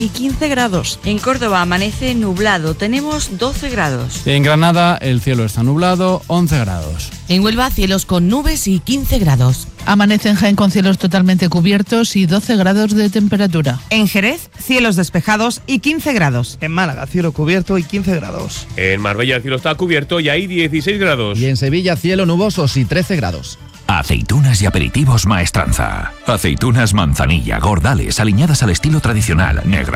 y 15 grados. En Córdoba amanece nublado, tenemos 12 grados. En Granada el cielo está nublado, 11 grados. En Huelva cielos con nubes y 15 grados. Amanece en Jaén con cielos totalmente cubiertos y 12 grados de temperatura. En Jerez, cielos despejados y 15 grados. En Málaga, cielo cubierto y 15 grados. En Marbella el cielo está cubierto y hay 16 grados. Y en Sevilla cielo nubosos y 13 grados. Aceitunas y aperitivos Maestranza. Aceitunas manzanilla, gordales, aliñadas al estilo tradicional, negras.